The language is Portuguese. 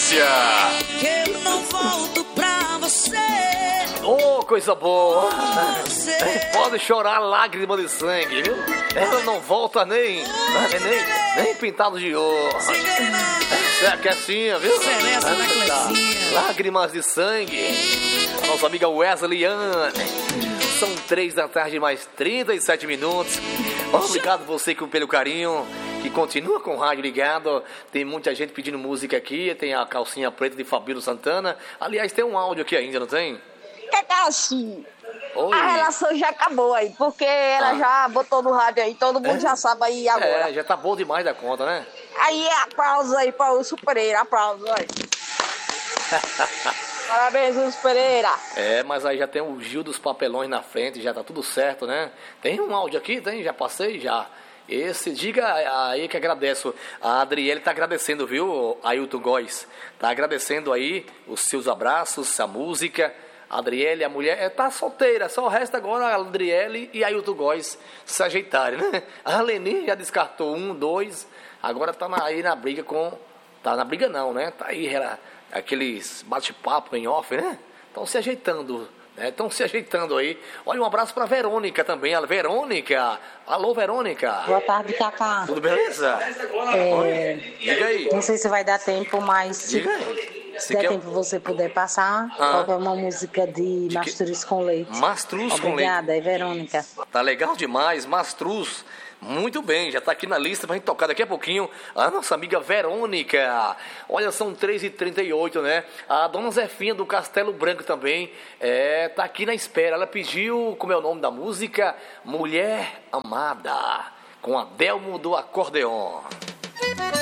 audiência. Eu não volto pra você. Oh, coisa boa. Pode chorar lágrimas de sangue, viu? Ela não volta nem pintado de ouro. É assim, viu? Celeste da Clecinha. Lágrimas de sangue. Nossa amiga Wesley Anne. São 3 da tarde mais 37 minutos. Obrigado você pelo carinho, que continua com o rádio ligado. Tem muita gente pedindo música aqui. Tem a calcinha preta de Fabíola Santana. Aliás, tem um áudio aqui ainda, não tem? Assim, Oi. a relação já acabou aí, porque ela já botou no rádio aí, todo mundo já sabe aí agora. Já tá bom demais da conta, né? Aí, aplausos aí para o Wilson Pereira, aplausos aí. Parabéns, Wilson Pereira. Mas aí já tem o Gil dos Papelões na frente, já tá tudo certo, né? Tem um áudio aqui, tem? Já passei, já. Esse, diga aí que agradeço. A Adriele tá agradecendo, viu, Ailton Góes? Tá agradecendo aí os seus abraços, a música. A Adriele, a mulher, tá solteira, só resta agora a Adriele e Ailton Góes se ajeitarem, né? A Leni já descartou 1, 2, agora tá aí na briga com... Tá na briga não, né? Tá aí aqueles bate-papo em off, né? Estão se ajeitando, né? Estão se ajeitando aí. Olha, um abraço pra Verônica também. A Verônica. Alô, Verônica. Boa tarde, Cacá. Tudo beleza? Diga aí. Não sei se vai dar tempo, mas Diga aí. se der tempo você puder passar, qualquer uma música de Mastruz com Leite. Mastruz com Leite. Obrigada, é Verônica. Tá legal demais, Mastruz. Muito bem, já tá aqui na lista pra gente tocar daqui a pouquinho a nossa amiga Verônica. Olha, são 3h38, né? A dona Zefinha do Castelo Branco também tá aqui na espera. Ela pediu, como é o nome da música? Mulher Amada, com Adelmo do Acordeon.